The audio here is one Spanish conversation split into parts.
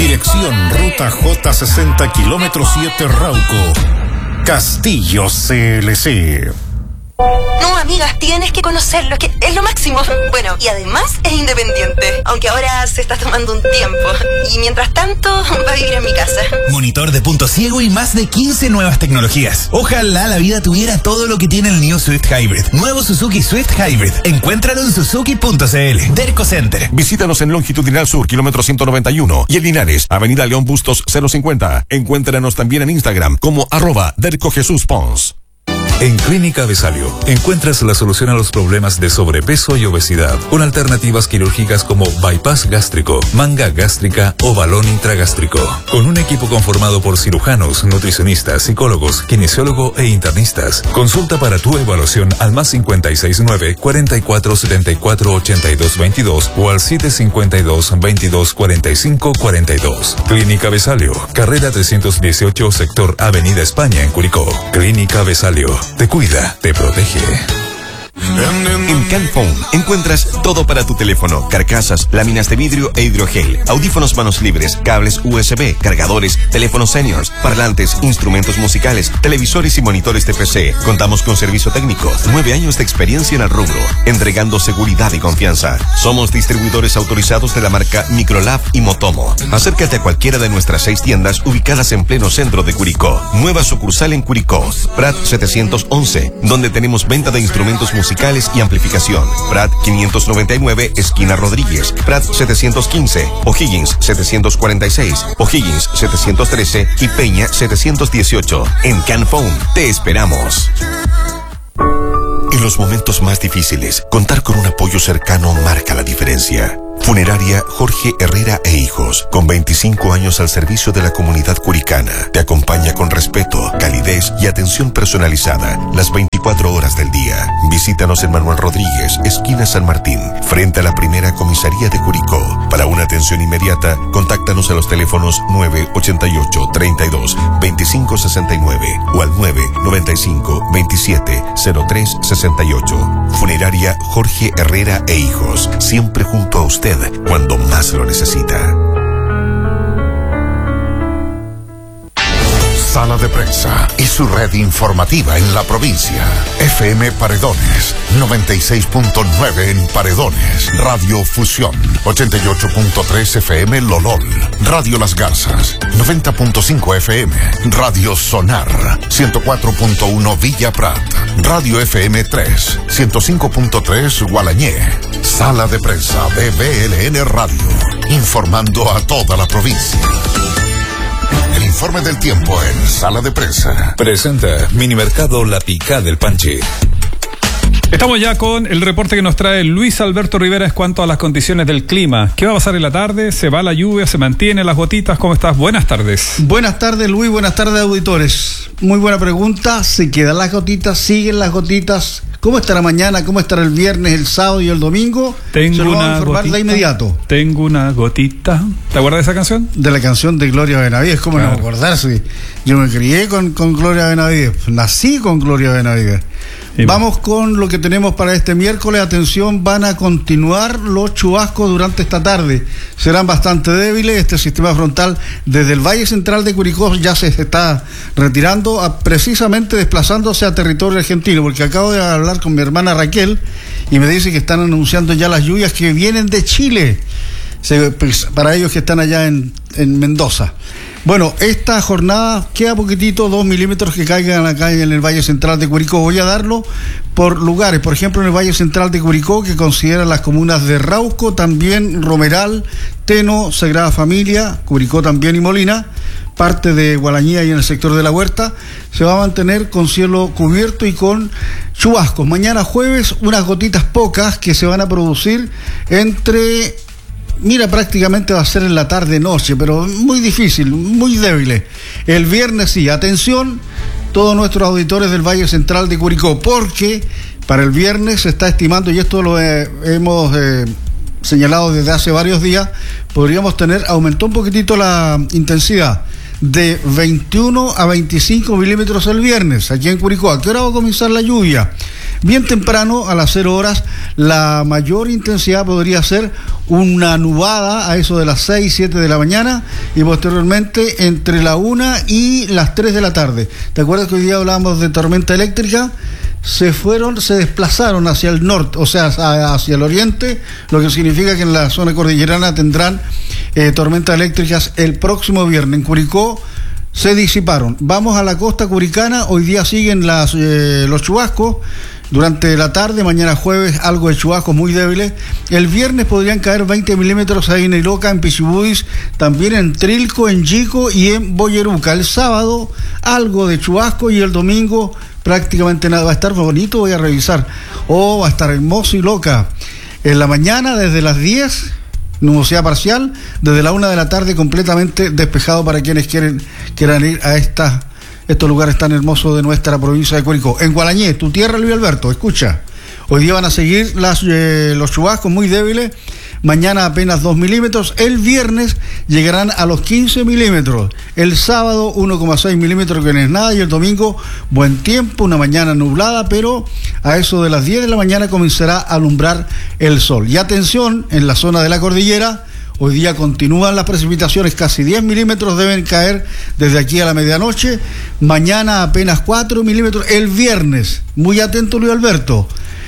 Dirección Ruta J60 kilómetro 7 Rauco. Castillo CLC. No, amiga, tienes que conocerlo, que es lo máximo. Bueno, y además es independiente, aunque ahora se está tomando un tiempo. Y mientras tanto, va a vivir en mi casa. Monitor de punto ciego y más de 15 nuevas tecnologías. Ojalá la vida tuviera todo lo que tiene el New Swift Hybrid. Nuevo Suzuki Swift Hybrid. Encuéntralo en suzuki.cl. Derco Center. Visítanos en Longitudinal Sur, kilómetro 191. Y en Linares, Avenida León Bustos 050. Encuéntranos también en Instagram como @DercoJesusPons. En Clínica Besalio encuentras la solución a los problemas de sobrepeso y obesidad con alternativas quirúrgicas como bypass gástrico, manga gástrica o balón intragástrico. Con un equipo conformado por cirujanos, nutricionistas, psicólogos, kinesiólogo e internistas. Consulta para tu evaluación al +569 44 74 82 22 o al 752 22 45 42. Clínica Besalio, carrera 318, sector Avenida España en Curicó. Clínica Besalio. Te cuida, te protege. En Canphone encuentras todo para tu teléfono: carcasas, láminas de vidrio e hidrogel, audífonos manos libres, cables USB, cargadores, teléfonos seniors, parlantes, instrumentos musicales, televisores y monitores de PC. Contamos con servicio técnico, 9 años de experiencia en el rubro, entregando seguridad y confianza. Somos distribuidores autorizados de la marca Microlab y Motomo. Acércate a cualquiera de nuestras 6 tiendas ubicadas en pleno centro de Curicó. Nueva sucursal en Curicó, Prat 711, donde tenemos venta de instrumentos musicales y amplificación. Prat 599, esquina Rodríguez. Prat 715, O'Higgins 746, O'Higgins 713 y Peña 718. En Canphone te esperamos. En los momentos más difíciles, contar con un apoyo cercano marca la diferencia. Funeraria Jorge Herrera e Hijos, con 25 años al servicio de la comunidad curicana, te acompaña con respeto, calidez y atención personalizada las 24 horas del día. Visítanos en Manuel Rodríguez, esquina San Martín, frente a la primera comisaría de Curicó. Para una atención inmediata, contáctanos a los teléfonos 988 32 25 69 o al 995 27 03 68. Funeraria Jorge Herrera e Hijos, siempre junto a usted cuando más lo necesita. Sala de Prensa y su red informativa en la provincia. FM Paredones, 96.9 en Paredones. Radio Fusión, 88.3 FM Lolol. Radio Las Garzas, 90.5 FM. Radio Sonar, 104.1 Villa Prat. Radio FM 3, 105.3 Gualañé. Sala de Prensa BBLN Radio, informando a toda la provincia. El informe del tiempo en Sala de Prensa. Presenta Minimercado La Picá del Panchi. Estamos ya con el reporte que nos trae Luis Alberto Rivera en cuanto a las condiciones del clima. ¿Qué va a pasar en la tarde? ¿Se va la lluvia? ¿Se mantienen las gotitas? ¿Cómo estás? Buenas tardes. Buenas tardes, Luis. Buenas tardes, auditores. Muy buena pregunta. ¿Se quedan las gotitas? ¿Siguen las gotitas? ¿Cómo estará mañana? ¿Cómo estará el viernes, el sábado y el domingo? Tengo Se lo vamos una a informar gotita, de inmediato. Tengo una gotita. ¿Te acuerdas de esa canción? De la canción de Gloria Benavides. ¿Cómo Claro. no acordarse? Yo me crié con Gloria Benavides. Nací con Gloria Benavides. Sí, Vamos con lo que tenemos para este miércoles. Atención, van a continuar los chubascos durante esta tarde. Serán bastante débiles. Este sistema frontal desde el Valle Central de Curicó ya se está retirando, precisamente desplazándose a territorio argentino, porque acabo de hablar con mi hermana Raquel y me dice que están anunciando ya las lluvias que vienen de Chile, para ellos que están allá en Mendoza. Bueno, esta jornada queda poquitito, 2 milímetros que caigan acá en el Valle Central de Curicó. Voy a darlo por lugares, por ejemplo en el Valle Central de Curicó, que considera las comunas de Rauco, también Romeral, Teno, Sagrada Familia, Curicó también y Molina, parte de Gualañía y en el sector de La Huerta, se va a mantener con cielo cubierto y con chubascos. Mañana jueves, unas gotitas pocas que se van a producir entre... Mira, prácticamente va a ser en la tarde-noche, pero muy difícil, muy débil. El viernes sí, atención, todos nuestros auditores del Valle Central de Curicó, porque para el viernes se está estimando, y esto lo hemos señalado desde hace varios días, podríamos aumentó un poquitito la intensidad de 21 a 25 milímetros el viernes, aquí en Curicó. ¿A qué hora va a comenzar la lluvia? Bien temprano, a las 0 horas, la mayor intensidad podría ser una nubada a eso de las 6, 7 de la mañana y posteriormente entre la 1 y las 3 de la tarde. ¿Te acuerdas que hoy día hablábamos de tormenta eléctrica? Se desplazaron hacia el norte, o sea, hacia el oriente, lo que significa que en la zona cordillerana tendrán tormentas eléctricas el próximo viernes. En Curicó se disiparon. Vamos a la costa curicana, hoy día siguen los chubascos. Durante la tarde, mañana jueves, algo de chubascos muy débiles. El viernes podrían caer 20 milímetros ahí en Iloca, en Pichibudis, también en Trilco, en Yico y en Boyeruca. El sábado, algo de chubasco y el domingo prácticamente nada. Va a estar bonito, voy a revisar. Va a estar hermoso Iloca. En la mañana, desde las 10, nubosidad parcial. Desde la 1 de la tarde, completamente despejado para quienes quieran ir a estos lugares tan hermosos de nuestra provincia de Curicó. En Gualañé, tu tierra, Luis Alberto, escucha. Hoy día van a seguir los chubascos muy débiles. Mañana apenas 2 milímetros. El viernes llegarán a los 15 milímetros. El sábado 1,6 milímetros, que no es nada. Y el domingo, buen tiempo, una mañana nublada, pero a eso de las 10 de la mañana comenzará a alumbrar el sol. Y atención, en la zona de la cordillera, hoy día continúan las precipitaciones, casi 10 milímetros deben caer desde aquí a la medianoche. Mañana apenas 4 milímetros. El viernes, muy atento Luis Alberto,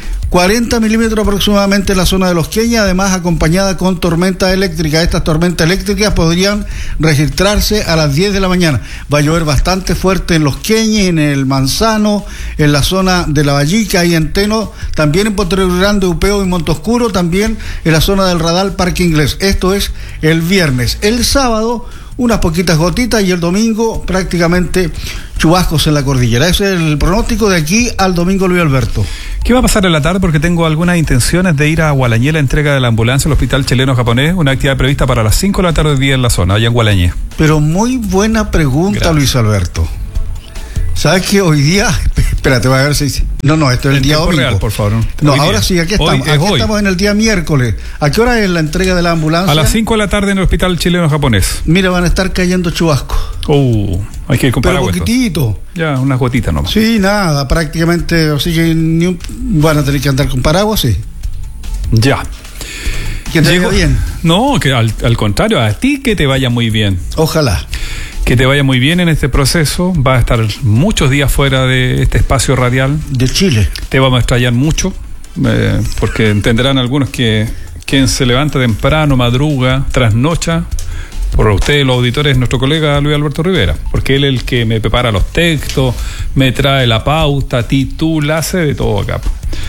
40 milímetros aproximadamente en la zona de Los Queñas, además acompañada con tormenta eléctrica. Estas tormentas eléctricas podrían registrarse a las 10 de la mañana. Va a llover bastante fuerte en Los Queñas, en el Manzano, en la zona de La Vallica y en Teno, también en Potrero Grande, Upeo y Montoscuro, también en la zona del Radal, Parque Inglés. Esto es el viernes. El sábado, unas poquitas gotitas y el domingo prácticamente chubascos en la cordillera. Ese es el pronóstico de aquí al domingo, Luis Alberto. ¿Qué va a pasar en la tarde? Porque tengo algunas intenciones de ir a Gualañé, la entrega de la ambulancia al Hospital Chileno-Japonés, una actividad prevista para las 5 de la tarde del día en la zona, allá en Gualañé. Pero muy buena pregunta, gracias, Luis Alberto. ¿Sabes que hoy día? Espérate, voy a ver si... No, esto es el día domingo. Real, por favor. No, ahora sí, aquí estamos. Aquí estamos en el día miércoles. ¿A qué hora es la entrega de la ambulancia? A las 5 de la tarde en el Hospital Chileno-Japonés. Mira, van a estar cayendo chubascos. Hay que ir con paraguas. Pero poquitito. Ya, unas gotitas nomás. Sí, nada, prácticamente, así que van a tener que andar con paraguas, sí. Ya. Que te vaya bien. No, que al contrario, a ti que te vaya muy bien. Ojalá. Que te vaya muy bien en este proceso. Va a estar muchos días fuera de este espacio radial. De Chile. Te vamos a extrañar mucho, porque entenderán algunos que quien se levanta temprano, madruga, trasnocha, por ustedes los auditores, es nuestro colega Luis Alberto Rivera, porque él es el que me prepara los textos, me trae la pauta, titula, hace de todo acá.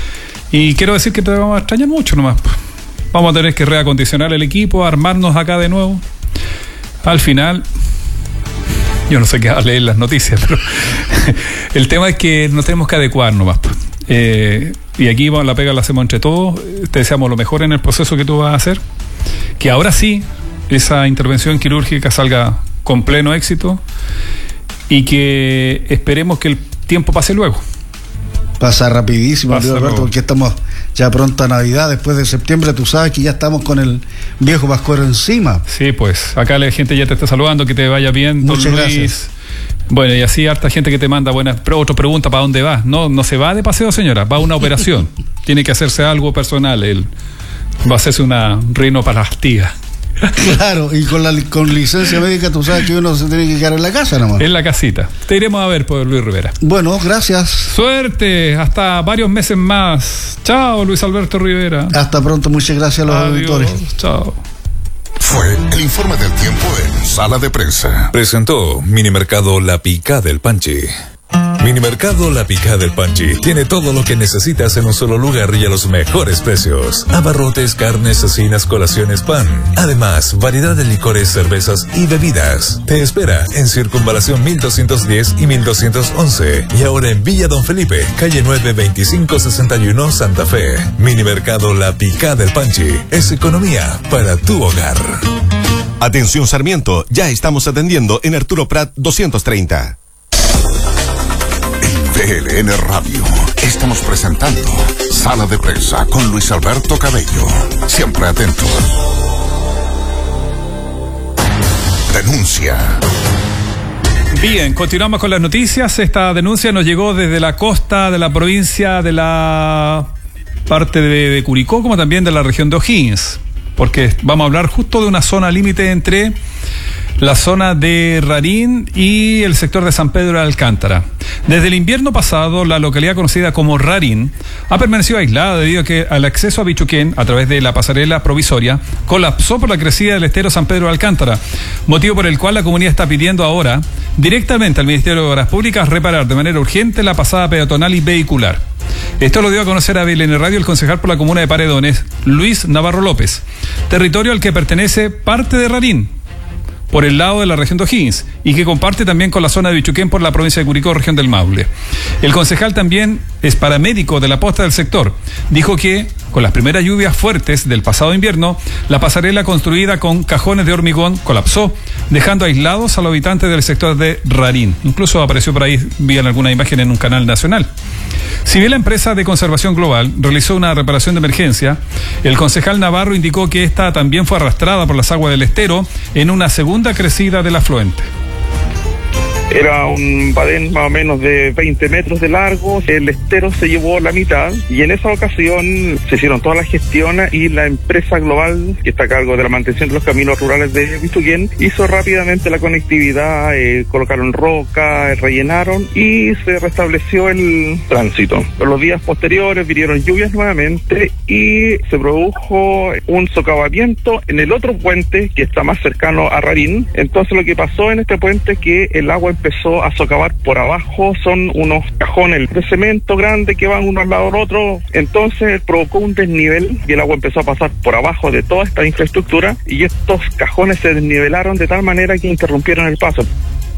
Y quiero decir que te vamos a extrañar mucho nomás. Vamos a tener que reacondicionar el equipo, armarnos acá de nuevo. Al final... Yo no sé qué va a leer las noticias, pero el tema es que nos tenemos que adecuar nomás. Y aquí la pega la hacemos entre todos. Te deseamos lo mejor en el proceso que tú vas a hacer. Que ahora sí, esa intervención quirúrgica salga con pleno éxito y que esperemos que el tiempo pase luego. Pasa rapidísimo, Alberto, porque estamos ya pronto a Navidad, después de septiembre, tú sabes que ya estamos con el viejo Pascuero encima. Sí, pues, acá la gente ya te está saludando, que te vaya bien, muchas Luis. Gracias. Bueno, y así harta gente que te manda buenas, otra pregunta, ¿para dónde vas? No se va de paseo, señora, va a una operación, tiene que hacerse algo personal, él va a hacerse una rinoplastia. Claro, y con licencia médica tú sabes que uno se tiene que quedar en la casa nomás. En la casita. Te iremos a ver por Luis Rivera. Bueno, gracias. Suerte, hasta varios meses más. Chao, Luis Alberto Rivera. Hasta pronto, muchas gracias a los auditores. Chao. Fue el informe del tiempo en Sala de Prensa. Presentó Minimercado La Picá del Panchi. Minimercado La Picá del Panchi tiene todo lo que necesitas en un solo lugar y a los mejores precios. Abarrotes, carnes, cecinas, colaciones, pan. Además, variedad de licores, cervezas y bebidas. Te espera en Circunvalación 1210 y 1211. Y ahora en Villa Don Felipe, calle 9, 2561, Santa Fe. Minimercado La Picá del Panchi es economía para tu hogar. Atención Sarmiento, ya estamos atendiendo en Arturo Prat 230. TLN Radio. Estamos presentando Sala de Prensa con Luis Alberto Cabello. Siempre atentos. Denuncia. Bien, continuamos con las noticias. Esta denuncia nos llegó desde la costa de la provincia de la parte de Curicó, como también de la región de O'Higgins, porque vamos a hablar justo de una zona límite entre la zona de Rarín y el sector de San Pedro de Alcántara. Desde el invierno pasado, la localidad conocida como Rarín ha permanecido aislada debido a que el acceso a Bichuquén a través de la pasarela provisoria colapsó por la crecida del estero San Pedro de Alcántara, motivo por el cual la comunidad está pidiendo ahora directamente al Ministerio de Obras Públicas reparar de manera urgente la pasada peatonal y vehicular. Esto lo dio a conocer a BLN Radio el concejal por la comuna de Paredones, Luis Navarro López, territorio al que pertenece parte de Rarín, por el lado de la región de O'Higgins, y que comparte también con la zona de Bichuquén por la provincia de Curicó, región del Maule. El concejal también es paramédico de la posta del sector. Dijo que, con las primeras lluvias fuertes del pasado invierno, la pasarela construida con cajones de hormigón colapsó, dejando aislados a los habitantes del sector de Rarín. Incluso apareció por ahí, vi en alguna imagen en un canal nacional. Si bien la empresa de conservación global realizó una reparación de emergencia, el concejal Navarro indicó que esta también fue arrastrada por las aguas del estero en una segunda crecida del afluente. Era un badén más o menos de 20 metros de largo, el estero se llevó la mitad y en esa ocasión se hicieron todas las gestiones y la empresa global que está a cargo de la mantención de los caminos rurales de Bichuquén hizo rápidamente la conectividad, colocaron roca, rellenaron y se restableció el tránsito. En los días posteriores vinieron lluvias nuevamente y se produjo un socavamiento en el otro puente que está más cercano a Rarín. Entonces lo que pasó en este puente es que el agua empezó a socavar por abajo, son unos cajones de cemento grandes que van uno al lado del otro, entonces provocó un desnivel y el agua empezó a pasar por abajo de toda esta infraestructura y estos cajones se desnivelaron de tal manera que interrumpieron el paso.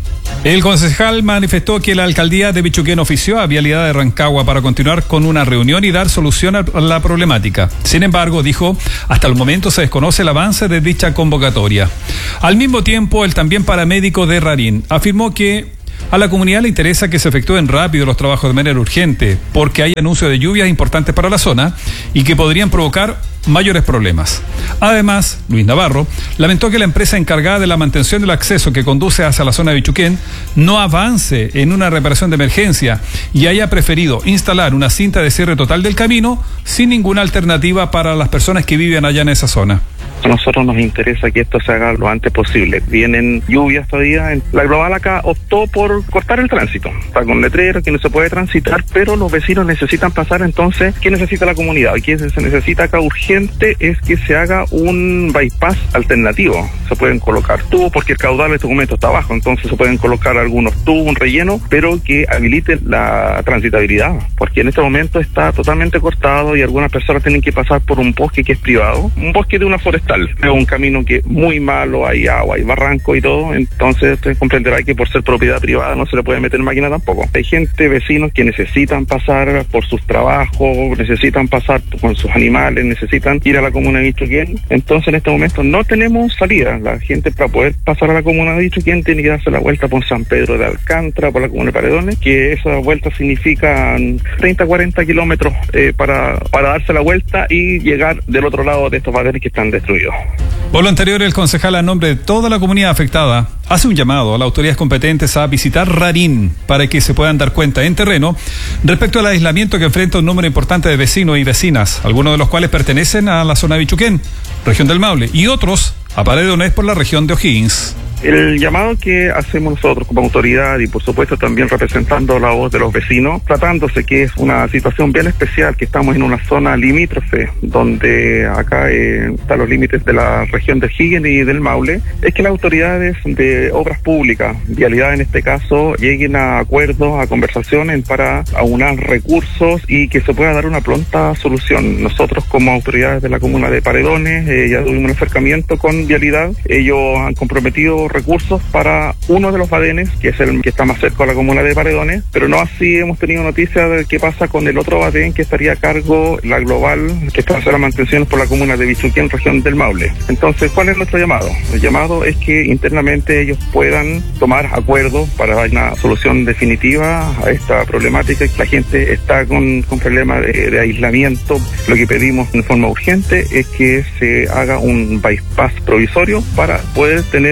El concejal manifestó que la alcaldía de Bichuquén ofició a Vialidad de Rancagua para continuar con una reunión y dar solución a la problemática. Sin embargo, dijo, hasta el momento se desconoce el avance de dicha convocatoria. Al mismo tiempo, el también paramédico de Rarín afirmó que a la comunidad le interesa que se efectúen rápido los trabajos de manera urgente, porque hay anuncios de lluvias importantes para la zona y que podrían provocar mayores problemas. Además, Luis Navarro lamentó que la empresa encargada de la mantención del acceso que conduce hacia la zona de Bichuquén no avance en una reparación de emergencia y haya preferido instalar una cinta de cierre total del camino sin ninguna alternativa para las personas que viven allá en esa zona. A nosotros nos interesa que esto se haga lo antes posible. Vienen lluvias todavía. La global acá optó por cortar el tránsito. Está con letreros que no se puede transitar, pero los vecinos necesitan pasar. Entonces, ¿qué necesita la comunidad? ¿Qué se necesita acá urgente? Es que se haga un bypass alternativo. Se pueden colocar tubos porque el caudal de este momento está bajo. Entonces se pueden colocar algunos tubos, un relleno, pero que habilite la transitabilidad. Porque en este momento está totalmente cortado y algunas personas tienen que pasar por un bosque que es privado. Un bosque de una forestal. Es un camino que es muy malo, hay agua, hay barranco y todo, entonces usted comprenderá que por ser propiedad privada no se le puede meter máquina tampoco. Hay gente, vecinos que necesitan pasar por sus trabajos, necesitan pasar con sus animales, necesitan ir a la comuna de Bichuquén, entonces en este momento no tenemos salida. La gente para poder pasar a la comuna de Bichuquén tiene que darse la vuelta por San Pedro de Alcántara, por la comuna de Paredones, que esa vuelta significa 30-40 kilómetros para darse la vuelta y llegar del otro lado de estos badenes que están destruidos. Por lo anterior, el concejal, a nombre de toda la comunidad afectada, hace un llamado a las autoridades competentes a visitar Rarín para que se puedan dar cuenta en terreno respecto al aislamiento que enfrenta un número importante de vecinos y vecinas, algunos de los cuales pertenecen a la zona de Bichuquén, región del Maule, y otros a Paredones por la región de O'Higgins. El llamado que hacemos nosotros como autoridad y por supuesto también representando la voz de los vecinos, tratándose que es una situación bien especial, que estamos en una zona limítrofe donde acá están los límites de la región de O'Higgins y del Maule, es que las autoridades de obras públicas, Vialidad en este caso, lleguen a acuerdos, a conversaciones para aunar recursos y que se pueda dar una pronta solución. Nosotros como autoridades de la comuna de Paredones ya tuvimos un acercamiento con Vialidad, ellos han comprometido recursos para uno de los badenes, que es el que está más cerca a la comuna de Paredones, pero no así hemos tenido noticia de qué pasa con el otro badén que estaría a cargo la global, que está haciendo la mantención por la comuna de Bichuquén, región del Maule. Entonces, ¿cuál es nuestro llamado? El llamado es que internamente ellos puedan tomar acuerdos para dar una solución definitiva a esta problemática. La gente está con problemas de aislamiento. Lo que pedimos en forma urgente es que se haga un bypass provisorio para poder tener conectividad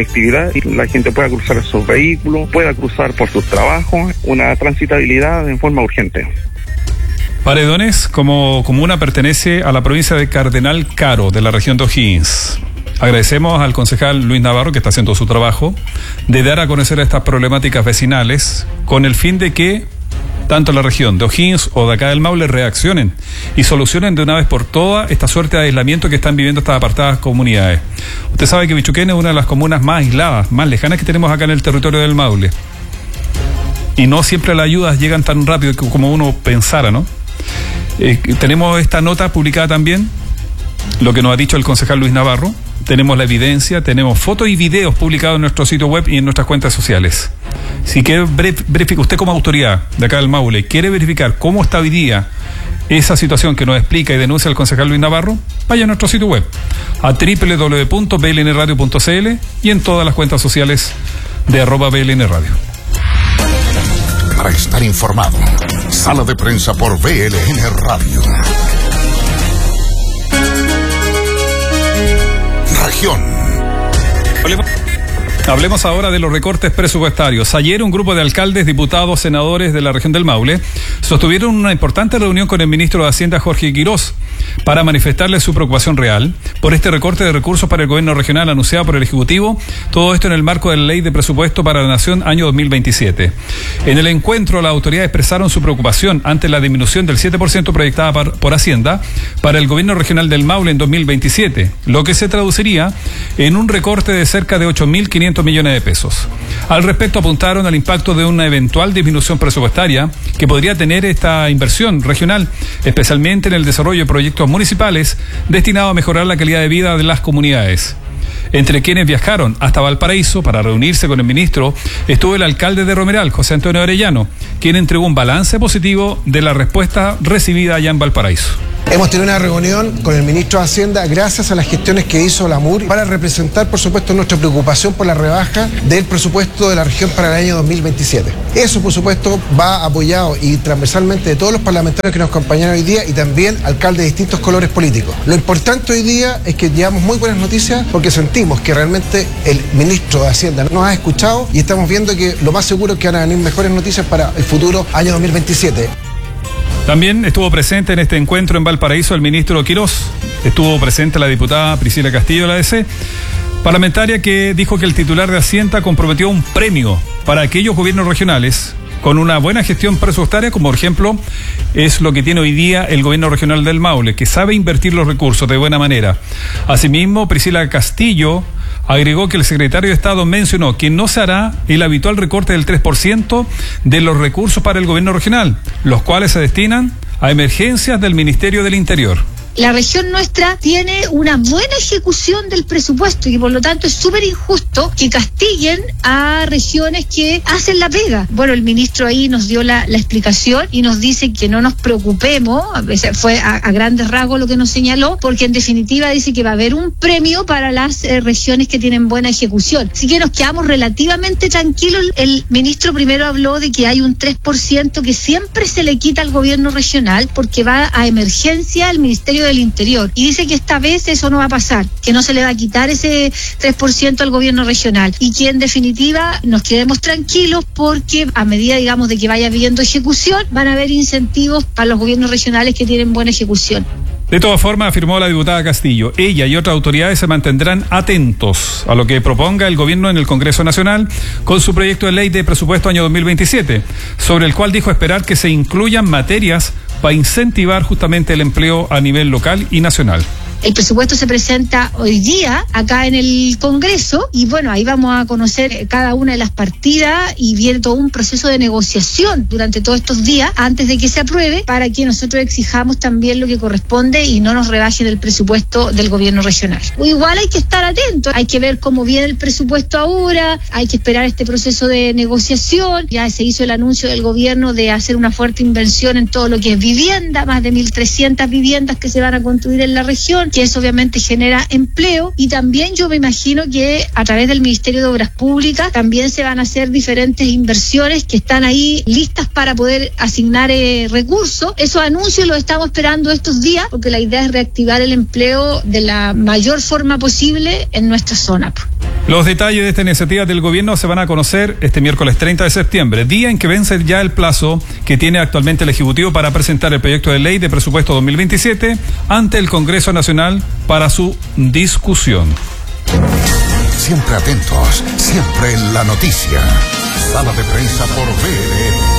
conectividad y la gente pueda cruzar sus vehículos, pueda cruzar por sus trabajos, una transitabilidad en forma urgente. Paredones, como comuna, pertenece a la provincia de Cardenal Caro, de la región de O'Higgins. Agradecemos al concejal Luis Navarro, que está haciendo su trabajo, de dar a conocer estas problemáticas vecinales, con el fin de que tanto la región de O'Higgins o de acá del Maule reaccionen y solucionen de una vez por todas esta suerte de aislamiento que están viviendo estas apartadas comunidades. Usted sabe que Bichuquén es una de las comunas más aisladas, más lejanas que tenemos acá en el territorio del Maule. Y no siempre las ayudas llegan tan rápido como uno pensara, ¿no? Tenemos esta nota publicada también, lo que nos ha dicho el concejal Luis Navarro. Tenemos la evidencia, tenemos fotos y videos publicados en nuestro sitio web y en nuestras cuentas sociales. Si quiere verificar, usted como autoridad de acá del Maule, quiere verificar cómo está hoy día esa situación que nos explica y denuncia el concejal Luis Navarro, vaya a nuestro sitio web, a www.blnradio.cl y en todas las cuentas sociales de @blnradio. Para estar informado, Sala de Prensa por BLN Radio. Región. Hablemos ahora de los recortes presupuestarios. Ayer un grupo de alcaldes, diputados, senadores de la región del Maule sostuvieron una importante reunión con el ministro de Hacienda, Jorge Quirós, para manifestarle su preocupación real por este recorte de recursos para el gobierno regional anunciado por el Ejecutivo, todo esto en el marco de la Ley de Presupuesto para la Nación año 2027. En el encuentro, las autoridades expresaron su preocupación ante la disminución del 7% proyectada por Hacienda para el gobierno regional del Maule en 2027, lo que se traduciría en un recorte de cerca de 8.500 millones de pesos. Al respecto, apuntaron al impacto de una eventual disminución presupuestaria que podría tener esta inversión regional, especialmente en el desarrollo de proyectos municipales destinados a mejorar la calidad de vida de las comunidades. Entre quienes viajaron hasta Valparaíso para reunirse con el ministro estuvo el alcalde de Romeral, José Antonio Arellano, quien entregó un balance positivo de la respuesta recibida allá en Valparaíso. Hemos tenido una reunión con el ministro de Hacienda gracias a las gestiones que hizo la MUR para representar, por supuesto, nuestra preocupación por la rebaja del presupuesto de la región para el año 2027. Eso, por supuesto, va apoyado y transversalmente de todos los parlamentarios que nos acompañaron hoy día y también alcaldes de distintos colores políticos. Lo importante hoy día es que llevamos muy buenas noticias porque sentimos que realmente el ministro de Hacienda nos ha escuchado y estamos viendo que lo más seguro es que van a venir mejores noticias para el futuro año 2027. También estuvo presente en este encuentro en Valparaíso el ministro Quirós. Estuvo presente la diputada Priscila Castillo de la DC, parlamentaria, que dijo que el titular de Hacienda comprometió un premio para aquellos gobiernos regionales con una buena gestión presupuestaria, como por ejemplo es lo que tiene hoy día el gobierno regional del Maule, que sabe invertir los recursos de buena manera. Asimismo, Priscila Castillo agregó que el secretario de Estado mencionó que no se hará el habitual recorte del 3% de los recursos para el gobierno regional, los cuales se destinan a emergencias del Ministerio del Interior. La región nuestra tiene una buena ejecución del presupuesto y por lo tanto es súper injusto que castiguen a regiones que hacen la pega. Bueno, el ministro ahí nos dio la explicación y nos dice que no nos preocupemos, fue a grandes rasgos lo que nos señaló, porque en definitiva dice que va a haber un premio para las regiones que tienen buena ejecución. Así que nos quedamos relativamente tranquilos. El ministro primero habló de que hay un 3% que siempre se le quita al gobierno regional porque va a emergencia al Ministerio del Interior, y dice que esta vez eso no va a pasar, que no se le va a quitar ese 3% al gobierno regional y que en definitiva nos quedemos tranquilos porque a medida, digamos, de que vaya habiendo ejecución, van a haber incentivos para los gobiernos regionales que tienen buena ejecución. De todas formas, afirmó la diputada Castillo, ella y otras autoridades se mantendrán atentos a lo que proponga el gobierno en el Congreso Nacional con su proyecto de ley de presupuesto año 2027, sobre el cual dijo esperar que se incluyan materias para incentivar justamente el empleo a nivel local y nacional. El presupuesto se presenta hoy día acá en el Congreso y bueno, ahí vamos a conocer cada una de las partidas y viene todo un proceso de negociación durante todos estos días antes de que se apruebe para que nosotros exijamos también lo que corresponde y no nos rebajen el presupuesto del gobierno regional. Igual hay que estar atentos, hay que ver cómo viene el presupuesto ahora, hay que esperar este proceso de negociación. Ya se hizo el anuncio del gobierno de hacer una fuerte inversión en todo lo que es vivienda, más de 1.300 viviendas que se van a construir en la región, que eso obviamente genera empleo, y también yo me imagino que a través del Ministerio de Obras Públicas también se van a hacer diferentes inversiones que están ahí listas para poder asignar recursos. Esos anuncios los estamos esperando estos días porque la idea es reactivar el empleo de la mayor forma posible en nuestra zona. Los detalles de esta iniciativa del gobierno se van a conocer este miércoles 30 de septiembre, día en que vence ya el plazo que tiene actualmente el Ejecutivo para presentar el proyecto de ley de presupuesto 2027 ante el Congreso Nacional para su discusión. Siempre atentos, siempre en la noticia. Sala de prensa por VLN.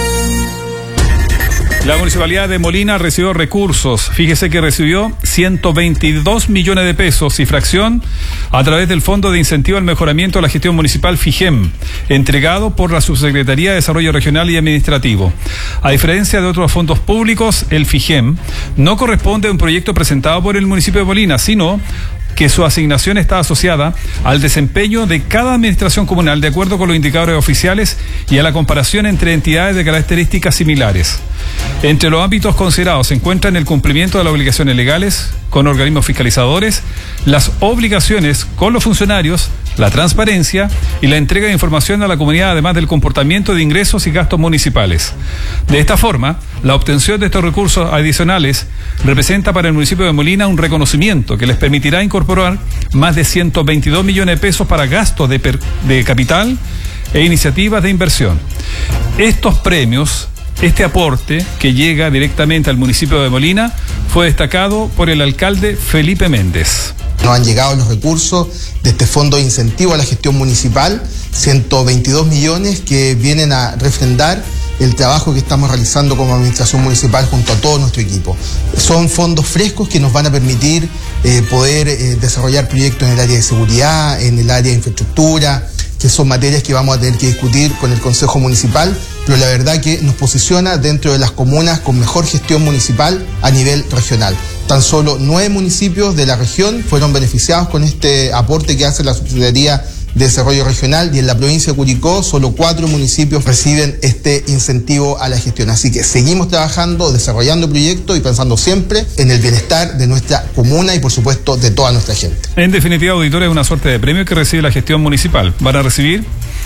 La Municipalidad de Molina recibió recursos. Fíjese que recibió 122 millones de pesos y fracción a través del Fondo de Incentivo al Mejoramiento de la Gestión Municipal FIGEM, entregado por la Subsecretaría de Desarrollo Regional y Administrativo. A diferencia de otros fondos públicos, el FIGEM no corresponde a un proyecto presentado por el municipio de Molina, sino que su asignación está asociada al desempeño de cada administración comunal de acuerdo con los indicadores oficiales y a la comparación entre entidades de características similares. Entre los ámbitos considerados se encuentran el cumplimiento de las obligaciones legales con organismos fiscalizadores, las obligaciones con los funcionarios, la transparencia y la entrega de información a la comunidad, además del comportamiento de ingresos y gastos municipales. De esta forma, la obtención de estos recursos adicionales representa para el municipio de Molina un reconocimiento que les permitirá incorporar más de 122 millones de pesos para gastos de capital e iniciativas de inversión. Estos premios, este aporte que llega directamente al municipio de Molina, fue destacado por el alcalde Felipe Méndez. Nos han llegado los recursos de este Fondo de Incentivo a la Gestión Municipal, 122 millones que vienen a refrendar el trabajo que estamos realizando como administración municipal junto a todo nuestro equipo. Son fondos frescos que nos van a permitir poder desarrollar proyectos en el área de seguridad, en el área de infraestructura, que son materias que vamos a tener que discutir con el Consejo Municipal, pero la verdad que nos posiciona dentro de las comunas con mejor gestión municipal a nivel regional. Tan solo 9 municipios de la región fueron beneficiados con este aporte que hace la Subsecretaría de Desarrollo Regional, y en la provincia de Curicó solo 4 municipios reciben este incentivo a la gestión. Así que seguimos trabajando, desarrollando proyectos y pensando siempre en el bienestar de nuestra comuna y por supuesto de toda nuestra gente. En definitiva, auditores, es una suerte de premio que recibe la gestión municipal. Van a recibir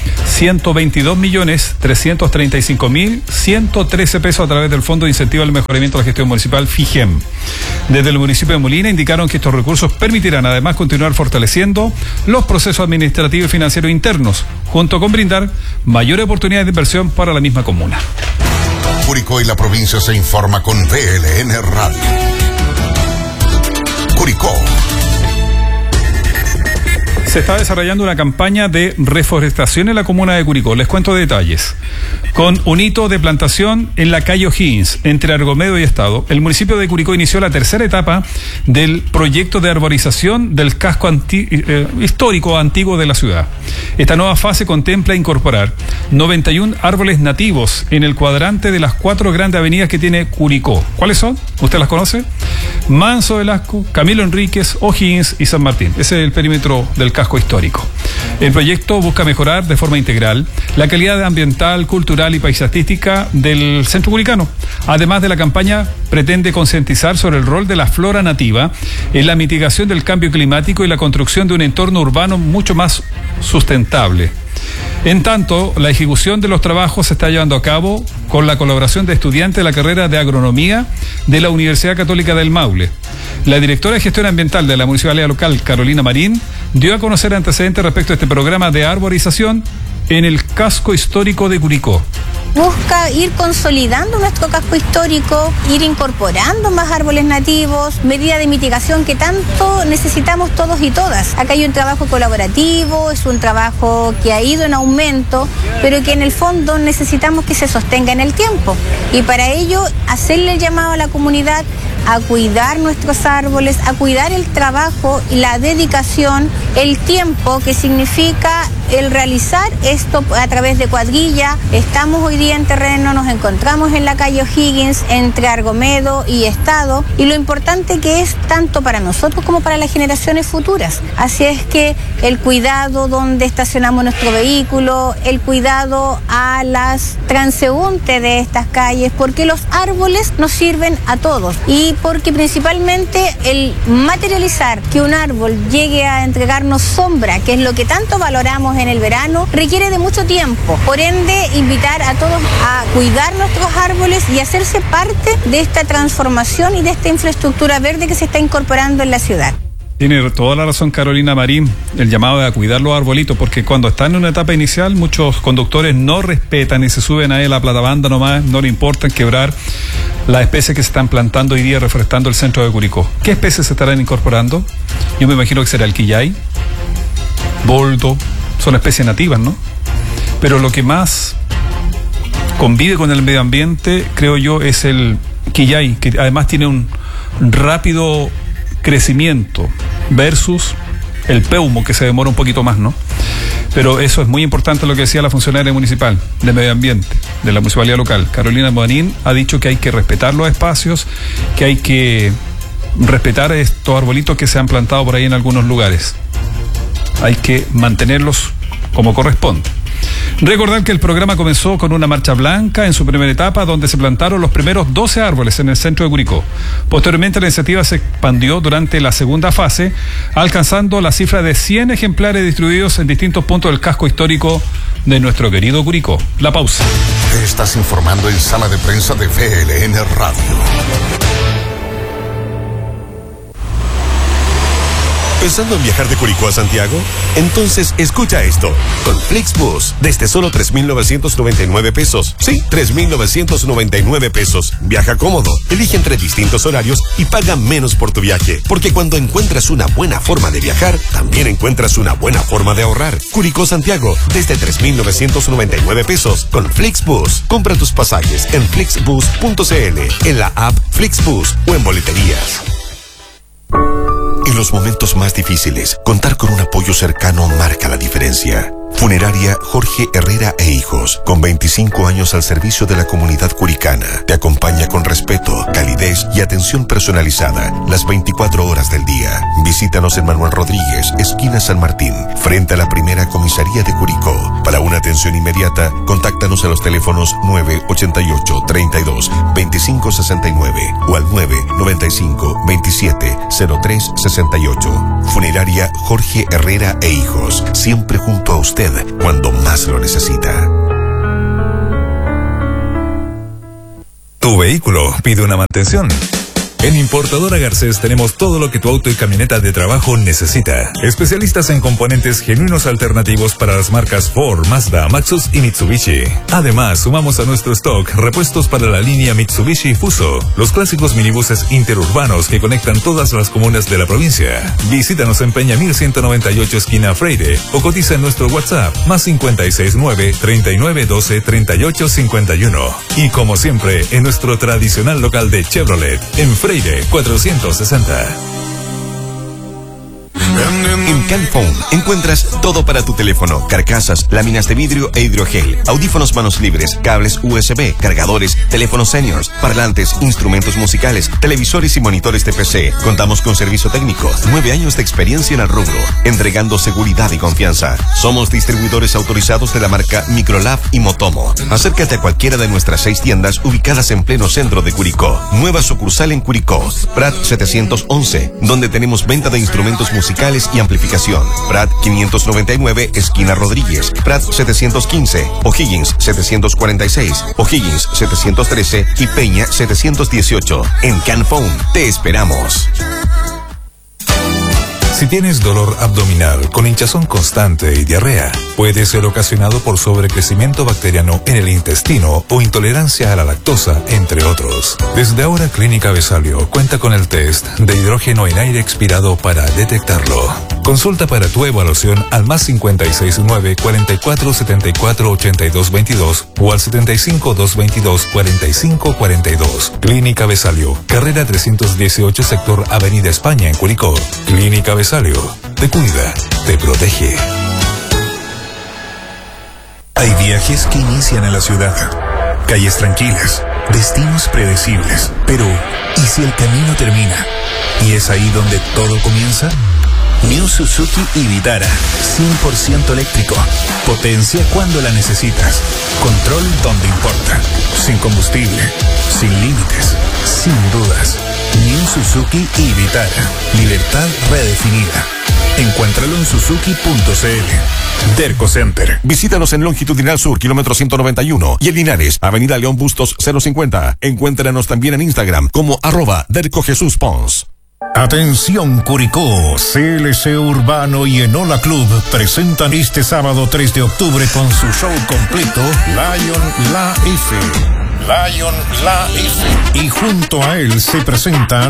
122.335.113 pesos a través del Fondo de Incentivo al Mejoramiento de la Gestión Municipal FIGEM. Desde el municipio de Molina indicaron que estos recursos permitirán además continuar fortaleciendo los procesos administrativos y financieros internos, junto con brindar mayores oportunidades de inversión para la misma comuna. Curicó y la provincia se informa con VLN Radio. Curicó. Se está desarrollando una campaña de reforestación en la comuna de Curicó. Les cuento detalles. Con un hito de plantación en la calle O'Higgins, entre Argomedo y Estado, el municipio de Curicó inició la tercera etapa del proyecto de arborización del casco histórico antiguo de la ciudad. Esta nueva fase contempla incorporar 91 árboles nativos en el cuadrante de las 4 grandes avenidas que tiene Curicó. ¿Cuáles son? ¿Usted las conoce? Manso Velasco, Camilo Enríquez, O'Higgins y San Martín. Ese es el perímetro del casco histórico. El proyecto busca mejorar de forma integral la calidad ambiental, cultural y paisajística del centro curicano. Además de la campaña, pretende concientizar sobre el rol de la flora nativa en la mitigación del cambio climático y la construcción de un entorno urbano mucho más sustentable. En tanto, la ejecución de los trabajos se está llevando a cabo con la colaboración de estudiantes de la carrera de agronomía de la Universidad Católica del Maule. La directora de gestión ambiental de la municipalidad local, Carolina Marín, dio a conocer antecedentes respecto a este programa de arborización en el casco histórico de Curicó. Busca ir consolidando nuestro casco histórico, ir incorporando más árboles nativos, medidas de mitigación que tanto necesitamos todos y todas. Acá hay un trabajo colaborativo, es un trabajo que ha ido en aumento, pero que en el fondo necesitamos que se sostenga en el tiempo. Y para ello, hacerle el llamado a la comunidad a cuidar nuestros árboles, a cuidar el trabajo y la dedicación, el tiempo que significa el realizar esto a través de cuadrilla. Estamos hoy día en terreno, nos encontramos en la calle O'Higgins, entre Argomedo y Estado, y lo importante que es tanto para nosotros como para las generaciones futuras. Así es que el cuidado donde estacionamos nuestro vehículo, el cuidado a las transeúntes de estas calles, porque los árboles nos sirven a todos y porque principalmente el materializar que un árbol llegue a entregarnos sombra, que es lo que tanto valoramos en el verano, requiere de mucho tiempo. Por ende, invitar a todos a cuidar nuestros árboles y hacerse parte de esta transformación y de esta infraestructura verde que se está incorporando en la ciudad. Tiene toda la razón Carolina Marín, el llamado a cuidar los arbolitos, porque cuando están en una etapa inicial, muchos conductores no respetan y se suben ahí a la platabanda nomás, no le importa quebrar las especies que se están plantando hoy día reforestando el centro de Curicó. ¿Qué especies se estarán incorporando? Yo me imagino que será el quillay, boldo, son especies nativas, ¿no? Pero lo que más convive con el medio ambiente, creo yo, es el quillay, que además tiene un rápido crecimiento versus el peumo, que se demora un poquito más, ¿no? Pero eso es muy importante lo que decía la funcionaria municipal de medio ambiente de la municipalidad local. Carolina Marín ha dicho que hay que respetar los espacios, que hay que respetar estos arbolitos que se han plantado por ahí en algunos lugares. Hay que mantenerlos como corresponde. Recordar que el programa comenzó con una marcha blanca en su primera etapa, donde se plantaron los primeros 12 árboles en el centro de Curicó. Posteriormente la iniciativa se expandió durante la segunda fase, alcanzando la cifra de 100 ejemplares distribuidos en distintos puntos del casco histórico de nuestro querido Curicó. La pausa. Te estás informando en Sala de Prensa de VLN Radio. ¿Pensando en viajar de Curicó a Santiago? Entonces escucha esto. Con Flixbus, desde solo 3,999 pesos. Sí, 3,999 pesos. Viaja cómodo, elige entre distintos horarios y paga menos por tu viaje. Porque cuando encuentras una buena forma de viajar, también encuentras una buena forma de ahorrar. Curicó Santiago, desde 3,999 pesos. Con Flixbus. Compra tus pasajes en flixbus.cl, en la app Flixbus o en boleterías. En los momentos más difíciles, contar con un apoyo cercano marca la diferencia. Funeraria Jorge Herrera e Hijos, con 25 años al servicio de la comunidad curicana, te acompaña con respeto, calidez y atención personalizada las 24 horas del día. Visítanos en Manuel Rodríguez, esquina San Martín, frente a la primera comisaría de Curicó. Para una atención inmediata, contáctanos a los teléfonos 988 32 25 69 o al 995 27 03 68. Funeraria Jorge Herrera e Hijos, siempre junto a usted cuando más lo necesita. Tu vehículo pide una mantención. En Importadora Garcés tenemos todo lo que tu auto y camioneta de trabajo necesita. Especialistas en componentes genuinos alternativos para las marcas Ford, Mazda, Maxus y Mitsubishi. Además, sumamos a nuestro stock repuestos para la línea Mitsubishi Fuso, los clásicos minibuses interurbanos que conectan todas las comunas de la provincia. Visítanos en Peña 1198 esquina Freire o cotiza en nuestro WhatsApp +569 3912 3851. Y como siempre, en nuestro tradicional local de Chevrolet, en Freire 460. En Canphone encuentras todo para tu teléfono: carcasas, láminas de vidrio e hidrogel, audífonos manos libres, cables USB, cargadores, teléfonos seniors, parlantes, instrumentos musicales, televisores y monitores de PC. Contamos con servicio técnico, 9 años de experiencia en el rubro, entregando seguridad y confianza. Somos distribuidores autorizados de la marca Microlab y Motomo. Acércate a cualquiera de nuestras 6 tiendas ubicadas en pleno centro de Curicó. Nueva sucursal en Curicó, Prat 711, donde tenemos venta de instrumentos musicales y amplificación. Prat 599, esquina Rodríguez. Prat 715, O'Higgins 746, O'Higgins 713 y Peña 718. En Canphone te esperamos. Si tienes dolor abdominal con hinchazón constante y diarrea, puede ser ocasionado por sobrecrecimiento bacteriano en el intestino o intolerancia a la lactosa, entre otros. Desde ahora, Clínica Besalio cuenta con el test de hidrógeno en aire expirado para detectarlo. Consulta para tu evaluación al +569 44 74 82 22 o al 75 222 45 42. Clínica Besalio, carrera 318, sector Avenida España en Curicó. Clínica Besalio, te cuida, te protege. Hay viajes que inician en la ciudad, calles tranquilas, destinos predecibles, pero ¿y si el camino termina? ¿Y es ahí donde todo comienza? New Suzuki Vitara, 100% eléctrico. Potencia cuando la necesitas. Control donde importa. Sin combustible, sin límites, sin dudas. New Suzuki Vitara. Libertad redefinida. Encuéntralo en suzuki.cl. Derco Center. Visítanos en Longitudinal Sur, kilómetro 191, y en Linares, Avenida León Bustos 050. Encuéntranos también en Instagram como @DercoJesusPons. Atención Curicó, CLC Urbano y Enola Club presentan este sábado 3 de octubre con su show completo Lion La F. Y junto a él se presentan